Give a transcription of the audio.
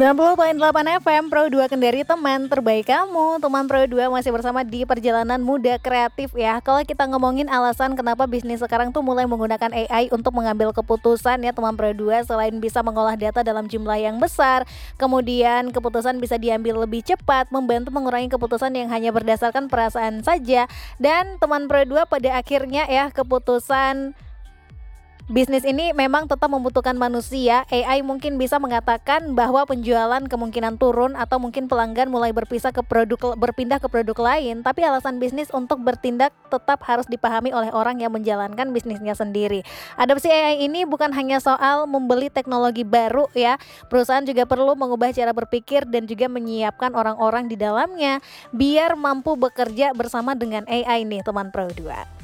90,8 FM Pro 2 Kendari, teman terbaik kamu. Teman Pro 2 masih bersama di perjalanan muda kreatif ya. Kalau kita ngomongin alasan kenapa bisnis sekarang tuh mulai menggunakan AI untuk mengambil keputusan ya teman Pro 2, selain bisa mengolah data dalam jumlah yang besar, kemudian keputusan bisa diambil lebih cepat, membantu mengurangi keputusan yang hanya berdasarkan perasaan saja. Dan teman Pro 2 pada akhirnya ya, keputusan bisnis ini memang tetap membutuhkan manusia. AI mungkin bisa mengatakan bahwa penjualan kemungkinan turun atau mungkin pelanggan mulai berpindah ke produk lain, tapi alasan bisnis untuk bertindak tetap harus dipahami oleh orang yang menjalankan bisnisnya sendiri. Adopsi AI ini bukan hanya soal membeli teknologi baru ya. Perusahaan juga perlu mengubah cara berpikir dan juga menyiapkan orang-orang di dalamnya biar mampu bekerja bersama dengan AI nih teman Pro 2.